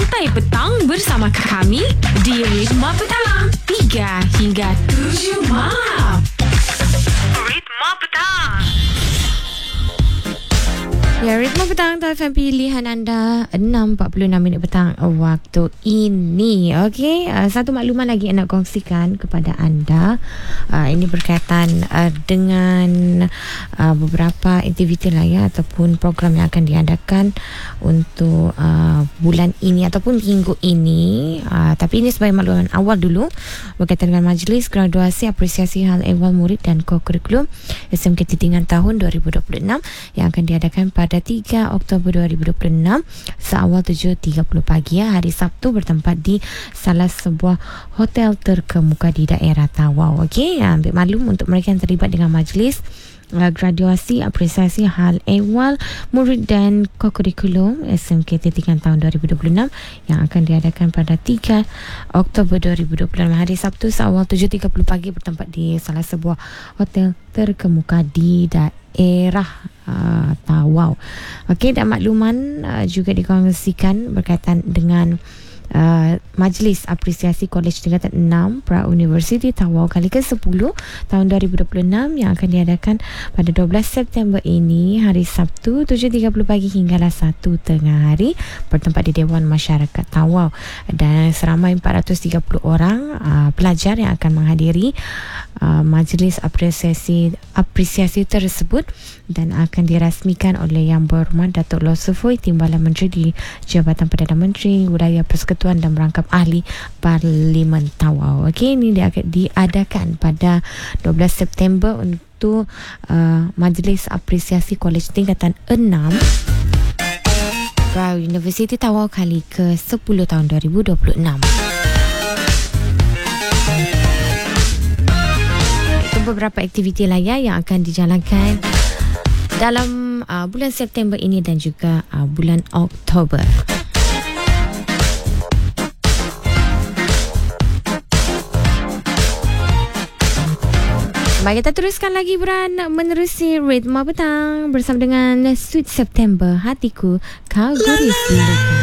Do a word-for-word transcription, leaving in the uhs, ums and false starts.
Santai Petang bersama kami di Ritma Petang. tiga hingga tujuh malam. Ritma Petang. Ya, Ritma Petang, T F M pilihan anda enam empat puluh enam minit petang waktu ini. Okey, uh, satu makluman lagi yang nak kongsikan kepada anda. Uh, ini berkaitan uh, dengan uh, beberapa aktiviti lah ya, ataupun program yang akan diadakan untuk uh, bulan ini ataupun minggu ini. Uh, tapi ini sebagai makluman awal dulu berkaitan dengan Majlis Graduasi Apresiasi Hal Ehwal Murid dan Kokurikulum S M K Titingan tahun dua ribu dua puluh enam yang akan diadakan pada pada tiga Oktober dua ribu dua puluh enam seawal tujuh tiga puluh pagi ya, hari Sabtu, bertempat di salah sebuah hotel terkemuka di daerah Tawau. Okey, ambil maklum untuk mereka yang terlibat dengan majlis uh, graduasi apresiasi hal ehwal murid dan kokurikulum S M K Titingan tahun dua ribu dua puluh enam yang akan diadakan pada tiga Oktober dua ribu dua puluh enam hari Sabtu seawal tujuh tiga puluh pagi, bertempat di salah sebuah hotel terkemuka di daerah Uh, Tawau. Okey, dan makluman uh, juga dikongsikan berkaitan dengan Uh, Majlis Apresiasi Kolej Tingkatan enam Pra Universiti Tawau kali ke sepuluh tahun dua ribu dua puluh enam yang akan diadakan pada dua belas September ini, hari Sabtu tujuh tiga puluh pagi hinggalah satu tengah hari, bertempat di Dewan Masyarakat Tawau, dan seramai empat ratus tiga puluh orang uh, pelajar yang akan menghadiri uh, Majlis Apresiasi Apresiasi tersebut, dan akan dirasmikan oleh Yang Berhormat Datuk Loh Sufui, Timbalan Menteri di Jabatan Perdana Menteri, Wilayah Persekutuan dan Merangkap Ahli Parlimen Tawau. Okey, ini dia diadakan pada dua belas September untuk uh, Majlis Apresiasi Kolej Tingkatan enam Pra Universiti Tawau kali ke sepuluh tahun dua ribu dua puluh enam. Itu beberapa aktiviti lain yang akan dijalankan dalam uh, bulan September ini dan juga uh, bulan Oktober. Baik, kita teruskan lagi beran menerusi Ritma Petang bersama dengan Sweet September, Hatiku Kau Guris.